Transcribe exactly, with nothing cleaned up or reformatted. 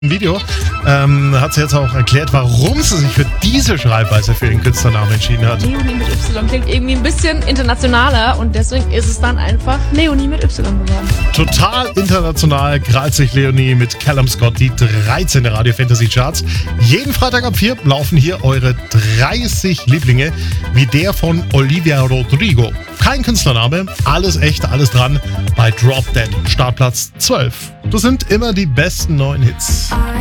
Video ähm, hat sie jetzt auch erklärt, warum sie sich für diese Schreibweise für den Künstlernamen entschieden hat. Leonie mit Y klingt irgendwie ein bisschen internationaler und deswegen ist es dann einfach Leonie mit Y geworden. Total international krallt sich Leonie mit Callum Scott die dreizehnte Radio Fantasy Charts. Jeden Freitag ab vier laufen hier eure dreißig Lieblinge, wie der von Olivia Rodrigo. Kein Künstlername, alles echt, alles dran bei Drop Dead, Startplatz zwölf. Das sind immer die besten neuen Hits.